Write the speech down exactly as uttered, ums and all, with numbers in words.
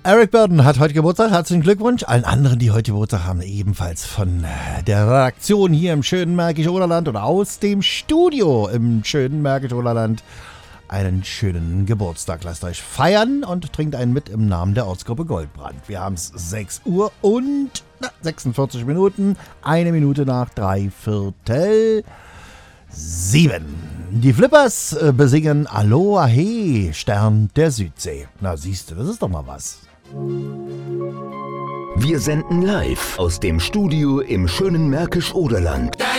Eric Burdon hat heute Geburtstag, herzlichen Glückwunsch. Allen anderen, die heute Geburtstag haben, ebenfalls von der Redaktion hier im schönen Märkisch-Oderland oder aus dem Studio im schönen Märkisch-Oderland einen schönen Geburtstag. Lasst euch feiern und trinkt einen mit im Namen der Ortsgruppe Goldbrand. Wir haben es sechs Uhr und na, sechsundvierzig Minuten, eine Minute nach drei Viertel sieben. Die Flippers äh, besingen Aloha He, Stern der Südsee. Na siehst du, das ist doch mal was. Wir senden live aus dem Studio im schönen Märkisch-Oderland.